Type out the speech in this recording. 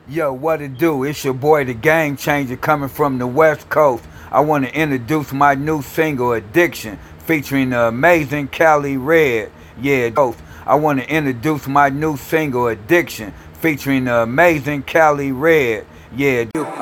Yo, what it do? It's your boy, the Game Changer, coming from the West Coast. I want to introduce my new single, Addiction, featuring the amazing Cali Red. Yeah, I want to introduce my new single, Addiction, featuring the amazing Cali Red. Yeah,